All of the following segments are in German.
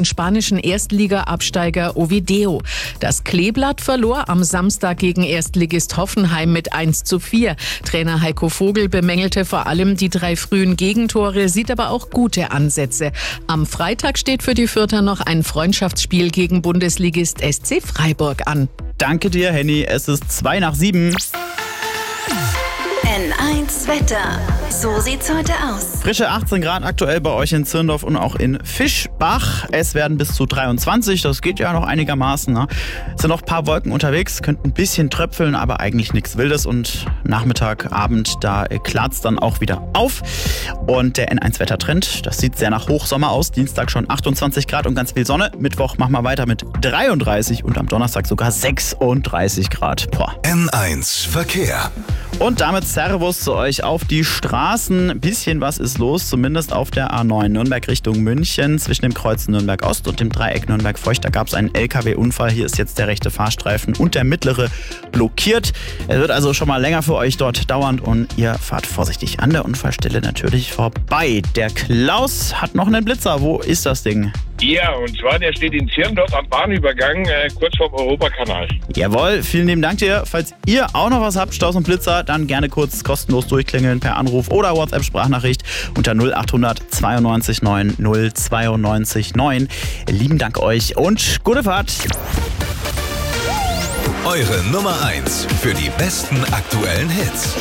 den spanischen Erstliga-Absteiger Ovidio. Das Kleeblatt verlor am Samstag gegen Erstligist Hoffenheim mit 1:4. Trainer Heiko Vogel bemängelte vor allem die 3 frühen Gegentore, sieht aber auch gute Ansätze. Am Freitag steht für die Fürther noch ein Freundschaftsspiel gegen Bundesligist SC Freiburg an. Danke dir, Henny. Es ist 6:02. N1 Wetter. So sieht's heute aus. Frische 18 Grad aktuell bei euch in Zirndorf und auch in Fischbach. Es werden bis zu 23, das geht ja noch einigermaßen. Ne? Es sind noch ein paar Wolken unterwegs, könnten ein bisschen tröpfeln, aber eigentlich nichts Wildes. Und Nachmittag, Abend, da klart's dann auch wieder auf. Und der N1-Wettertrend, das sieht sehr nach Hochsommer aus. Dienstag schon 28 Grad und ganz viel Sonne. Mittwoch machen wir weiter mit 33 und am Donnerstag sogar 36 Grad. Boah. N1 Verkehr. Und damit Servus zu euch auf die Straßen. Ein bisschen was ist los, zumindest auf der A9 Nürnberg Richtung München. Zwischen dem Kreuz Nürnberg Ost und dem Dreieck Nürnberg Feucht. Da gab es einen LKW-Unfall. Hier ist jetzt der rechte Fahrstreifen und der mittlere blockiert. Er wird also schon mal länger für euch dort dauern und ihr fahrt vorsichtig an der Unfallstelle natürlich vorbei. Der Klaus hat noch einen Blitzer. Wo ist das Ding? Ja, und zwar der steht in Zirndorf am Bahnübergang, kurz vorm Europakanal. Jawohl, vielen lieben Dank dir. Falls ihr auch noch was habt, Staus und Blitzer, dann gerne kurz kostenlos durchklingeln per Anruf oder WhatsApp-Sprachnachricht unter 0800 92 9 092 9. Lieben Dank euch und gute Fahrt. Eure Nummer 1 für die besten aktuellen Hits.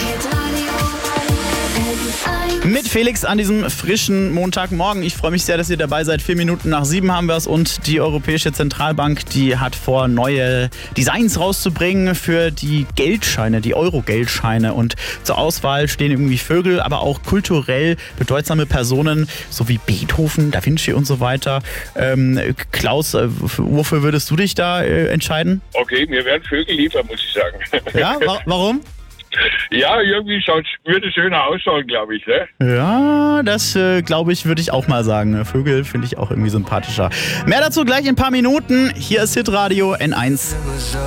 Mit Felix an diesem frischen Montagmorgen. Ich freue mich sehr, dass ihr dabei seid. 6:04 haben wir es und die Europäische Zentralbank, die hat vor, neue Designs rauszubringen für die Geldscheine, die Euro-Geldscheine. Und zur Auswahl stehen irgendwie Vögel, aber auch kulturell bedeutsame Personen, so wie Beethoven, Da Vinci und so weiter. Klaus, wofür würdest du dich da entscheiden? Okay, mir werden Vögel lieber, muss ich sagen. Ja, warum? Ja, irgendwie würde schöner ausschauen, glaube ich. Ne? Ja, das glaube ich, würde ich auch mal sagen. Vögel finde ich auch irgendwie sympathischer. Mehr dazu gleich in ein paar Minuten. Hier ist Hitradio N1.